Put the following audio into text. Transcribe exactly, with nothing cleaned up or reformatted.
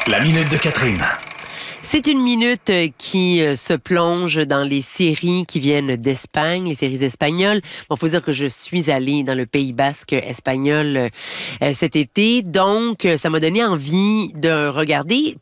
La minute de Catherine. C'est une minute qui se plonge dans les séries qui viennent d'Espagne, les séries espagnoles. Bon, faut dire que je suis allée dans le Pays basque espagnol euh, cet été, donc ça m'a donné envie de regarder